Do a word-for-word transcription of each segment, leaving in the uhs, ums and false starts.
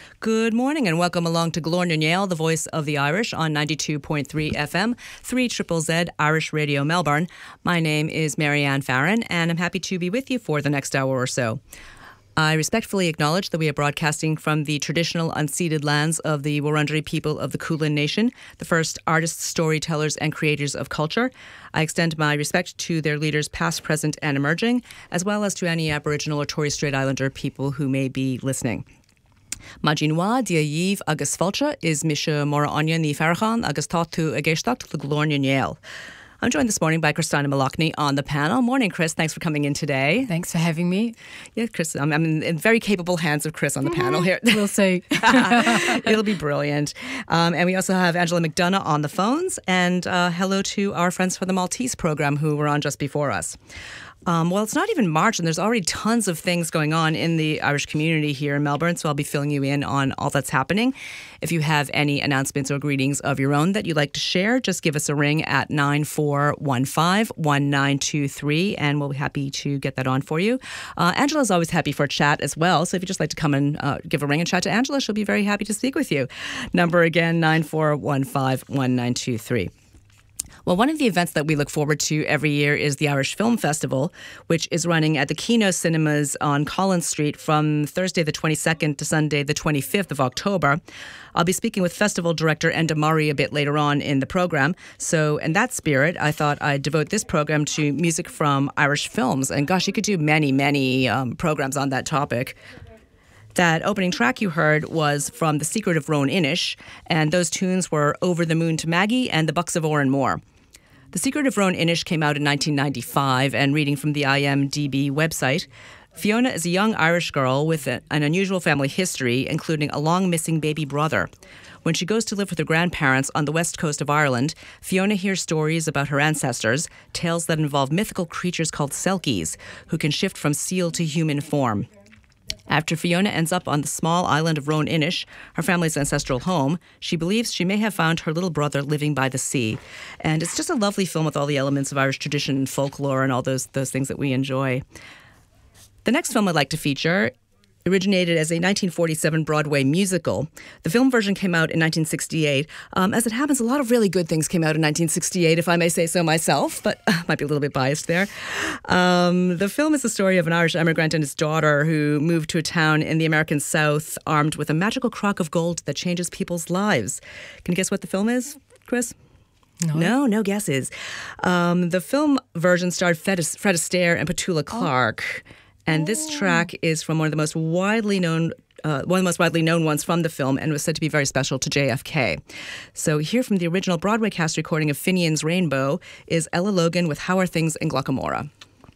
Good morning and welcome along to Glór na Néal, the voice of the Irish on ninety-two point three F M, three Z Z Z Irish Radio Melbourne. My name is Marianne Farron and I'm happy to be with you for the next hour or so. I respectfully acknowledge that we are broadcasting from the traditional unceded lands of the Wurundjeri people of the Kulin Nation, the first artists, storytellers and creators of culture. I extend my respect to their leaders past, present and emerging, as well as to any Aboriginal or Torres Strait Islander people who may be listening. Majinwa dia Yves agus Fulcha is Misha Mora Anya ni Farachan agus Tatu Ageshtak the Glór na Néal. I'm joined this morning by Christina Malachny on the panel. Morning, Chris. Thanks for coming in today. Thanks for having me. Yeah, Chris, I'm, I'm in, in very capable hands of Chris on the mm-hmm. panel here. We'll see. It'll be brilliant. Um, and we also have Angela McDonough on the phones. And uh, hello to our friends for the Maltese program who were on just before us. Um, well, it's not even March, and there's already tons of things going on in the Irish community here in Melbourne, so I'll be filling you in on all that's happening. If you have any announcements or greetings of your own that you'd like to share, just give us a ring at nine four one five, one nine two three, and we'll be happy to get that on for you. Uh, Angela's always happy for a chat as well, so if you'd just like to come and uh, give a ring and chat to Angela, she'll be very happy to speak with you. Number again, nine four one five, one nine two three. Well, one of the events that we look forward to every year is the Irish Film Festival, which is running at the Kino Cinemas on Collins Street from Thursday the twenty-second to Sunday the twenty-fifth of October. I'll be speaking with festival director Enda Murray a bit later on in the program. So in that spirit, I thought I'd devote this program to music from Irish films. And gosh, you could do many, many um, programs on that topic. That opening track you heard was from The Secret of Roan Inish, and those tunes were Over the Moon to Maggie and The Bucks of Oran Moore. The Secret of Roan Inish came out in nineteen ninety-five, and reading from the I M D B website, Fiona is a young Irish girl with a, an unusual family history, including a long-missing baby brother. When she goes to live with her grandparents on the west coast of Ireland, Fiona hears stories about her ancestors, tales that involve mythical creatures called Selkies, who can shift from seal to human form. After Fiona ends up on the small island of Roan Inish, her family's ancestral home, she believes she may have found her little brother living by the sea. And it's just a lovely film with all the elements of Irish tradition and folklore and all those those things that we enjoy. The next film I'd like to feature originated as a nineteen forty-seven Broadway musical. The film version came out in nineteen sixty-eight. Um, as it happens, a lot of really good things came out in nineteen sixty-eight, if I may say so myself, but uh, might be a little bit biased there. Um, the film is the story of an Irish immigrant and his daughter who moved to a town in the American South armed with a magical crock of gold that changes people's lives. Can you guess what the film is, Chris? No, no, no guesses. Um, the film version starred Fred, Fred Astaire and Petula Clark. Oh. And this track is from one of the most widely known, uh, one of the most widely known ones from the film, and was said to be very special to J F K. So here from the original Broadway cast recording of Finian's Rainbow is Ella Logan with How Are Things in Glockamora.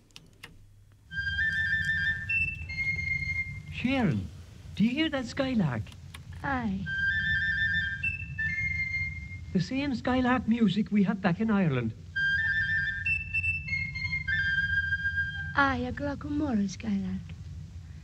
Sharon, do you hear that skylark? Aye. The same skylark music we have back in Ireland. Aye, a Glockamora skylark.